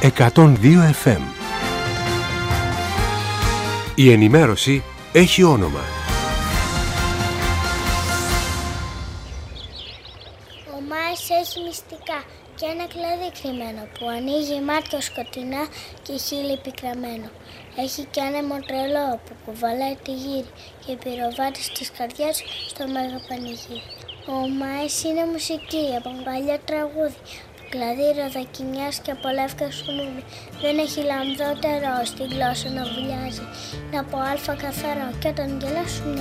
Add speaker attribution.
Speaker 1: 102 FM. Η ενημέρωση έχει όνομα.
Speaker 2: Ο Μάης έχει μυστικά και ένα κλαδί κρυμμένο που ανοίγει μάτια σκοτεινά και χείλη πικραμένο. Έχει και ένα μοντρελό που κουβαλάει τη γύρι και πυροβάτης της καρδιάς στο μέγα πανηγύρι. Ο Μάης είναι μουσική από παλιό τραγούδι, κλαδί ροδακινιάς και από λεύκα σουνούνι. Δεν έχει λαμδότερο στην γλώσσα να βουλιάζει, είναι από αλφα καθαρό και όταν γελά σου